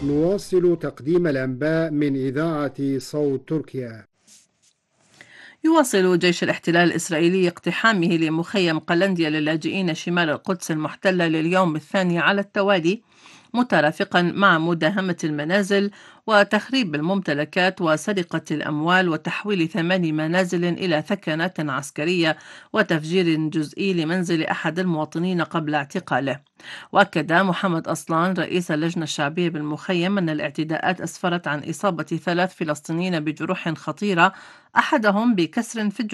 نواصل تقديم الأنباء من إذاعة صوت تركيا. يواصل جيش الاحتلال الإسرائيلي اقتحامه لمخيم قلنديا للاجئين شمال القدس المحتلة لليوم الثاني على التوالي، مترافقا مع مداهمة المنازل وتخريب الممتلكات وسرقة الأموال وتحويل 8 منازل إلى ثكنات عسكرية وتفجير جزئي لمنزل أحد المواطنين قبل اعتقاله. وأكد محمد أصلان رئيس اللجنة الشعبية بالمخيم أن الاعتداءات أسفرت عن إصابة 3 فلسطينيين بجروح خطيرة، أحدهم بكسر في